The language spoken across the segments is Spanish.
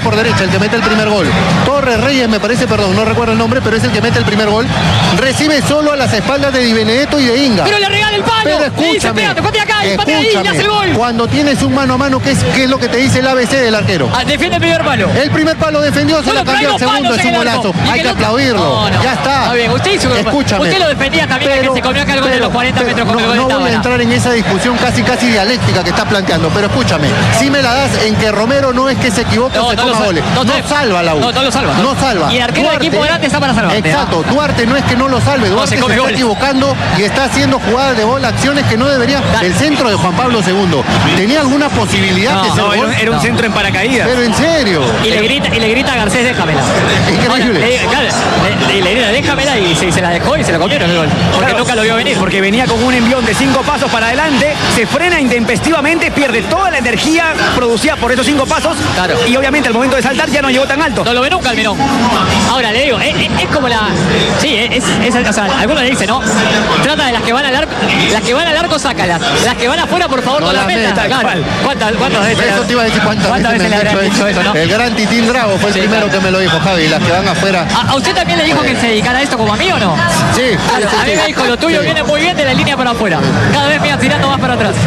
por derecha, el que mete el primer gol. Torres Reyes, me parece, perdón, no recuerdo el nombre, pero es el que mete el primer gol. Recibe solo a las espaldas de Di Benedetto y de Inga. Pero le regala el palo. Pero escúchame, patea acá, patea ahí, y hace el gol. Cuando tienes un mano a mano, ¿qué es lo que te dice el ABC del arquero? Defiende el primer palo. El primer palo defendió, se lo cambió al segundo, es un golazo. Hay que aplaudirlo. Ya está. Está bien, usted lo defendía también, pero, que se comió acá el gol de los 40 metros con el gol de Tábara. No voy a entrar en esa discusión casi dialéctica que está planteando, pero escúchame, si me la das en que Romero no es que se equivoque o se toma goles, no salva la U. No lo salva. No salva. Y el arquero del equipo grande está para salvar. Exacto, Duarte no es que no lo salve, Duarte se está equivocando y está haciendo jugadas de bola, acciones que no debería. El centro de Juan Pablo II tenía alguna posibilidad de ser gol. Era un centro en paracaídas. Pero en serio. Y le grita a Garcés, déjamela. Increíble. Y le grita, déjamela, y se la dejó y se la comieron el gol. Porque nunca lo vio venir. Porque venía con un envión de 5 pasos para adelante, se frena intempestivamente, pierde toda la energía producida por esos 5 pasos. Claro. Y obviamente al momento de saltar ya no llegó tan alto. No lo ve nunca Almirón. Ahora le digo, es como la. Sí, o sea, algunos le dicen, ¿no? Trata de las que van al arco, sácalas. Las que van afuera, por favor, no las metas. Claro. ¿Cuántas veces? Eso te iba a decir cuántas veces le habrán dicho eso, ¿no? El gran Titín Drago fue el primero que me lo dijo, Javi. Las que van afuera. ¿A usted también le dijo que se dedicara a esto como a mí o no? Sí. Claro, a mí me dijo, lo tuyo viene muy bien de la línea para afuera. Cada vez me iba tirando más para atrás.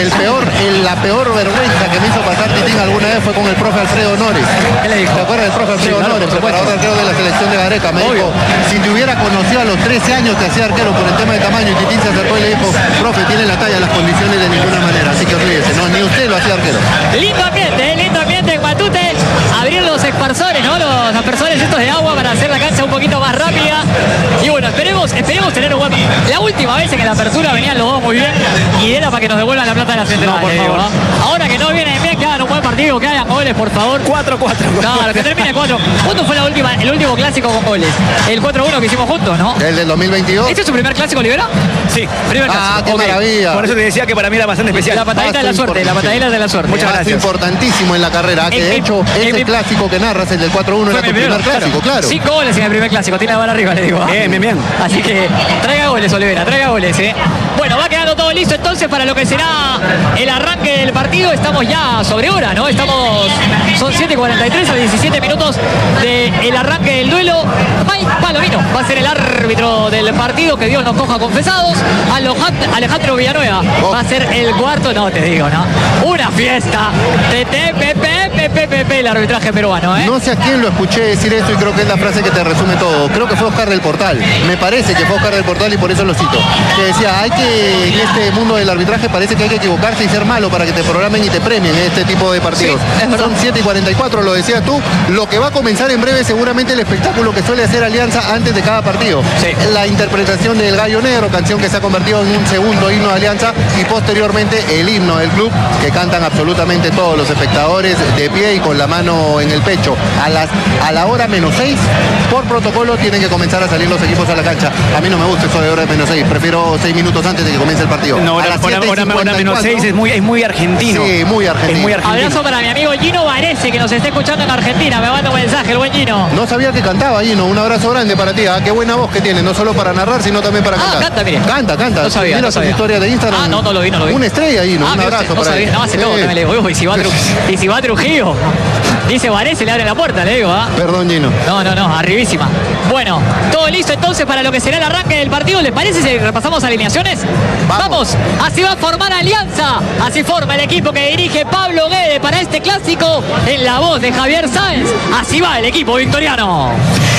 La peor vergüenza que me hizo pasar Titín alguna vez fue con el profe Alfredo Honores. ¿Qué le dijo? ¿Te acuerdas del profe Alfredo Honores, preparador de arquero de la selección de Gareca? Me dijo, si te hubiera conocido a los 13 años te hacía arquero por el tema de tamaño, y Titín se acercó y le dijo, profe, tiene la talla, las condiciones de ninguna manera, así que olvídese, no, ni usted lo hacía arquero. Lindo ambiente en Matute. Abrir los exparsores, ¿no? Los aspersores estos de agua para hacer la cancha un poquito más rápida. Y bueno, esperemos tener un buen. La última vez en que la apertura venían los dos muy bien y era para que nos devuelvan la plata de la central. No, por favor. Ahora que no vienen bien, que hagan un buen partido, que hagan goles, por favor. 4-4. Claro, que termine 4. ¿Cuándo fue el último clásico con goles? El 4-1 que hicimos juntos, ¿no? ¿El del 2022? ¿Este es su primer clásico, Olivera? Sí. Primer clásico. Ah, qué maravilla. Por eso te decía que para mí era bastante especial. La patadita de la suerte, la patadita de la suerte. Muchas gracias. Importantísimo en la carrera, que de hecho ese clásico que narras, el del 4-1, era tu primer clásico, claro. 5 goles en el primer clásico, tiene la barra arriba, le digo. Bien. Así que traiga goles, Olivera, traiga goles, Bueno, va quedando todo listo entonces para lo que será el arranque del partido. Estamos ya sobre hora, ¿no? Son 7:43 a 17 minutos del arranque del duelo. Mike Palomino va a ser el árbitro del partido, que Dios nos coja confesados. Alejandro Villanueva va a ser el cuarto, no te digo, ¿no? Una fiesta. El arbitraje peruano, No sé a quién lo escuché decir esto y creo que es la frase que te resume todo. Creo que fue Oscar del Portal. Me parece que fue Oscar del Portal y por eso lo cito. Que decía, en este mundo del arbitraje parece que hay que equivocarse y ser malo para que te programen y te premien en este tipo de partidos. Sí, son 7:44, lo decías tú. Lo que va a comenzar en breve seguramente el espectáculo que suele hacer Alianza antes de cada partido. Sí. La interpretación del Gallo Negro, canción que se ha convertido en un segundo himno de Alianza, y posteriormente el himno del club, que cantan absolutamente todos los espectadores de pie y con la mano en el pecho. A la hora -6, por protocolo, tienen que comenzar a salir los equipos a la cancha. A mí no me gusta eso de hora -6, prefiero 6 minutos antes de que comience el partido. No, hora -6 es muy argentino. Sí, muy argentino. Abrazo para mi amigo Gino Varese, que nos está escuchando en Argentina. Me manda un mensaje, el buen Gino. No sabía que cantaba, Gino. Un abrazo grande para ti. Qué buena voz que tiene, no solo para narrar, sino también para cantar. Canta, mire. Canta. No sabía, Mira no sabía. su historia de Instagram. No lo vi. Una estrella, Gino. Un abrazo para él. No, hace todo también, le digo. Y si va Trujillo, dice Varese, le abre la puerta, le digo. Perdón, Gino. No, arribísima. Bueno, todo listo entonces para lo que será el arranque del partido. ¿Les parece si repasamos alineaciones? Vamos. Así va a formar Alianza. Así forma el equipo que dirige Pablo Guede para este clásico, en la voz de Javier Sáenz. Así va el equipo victoriano.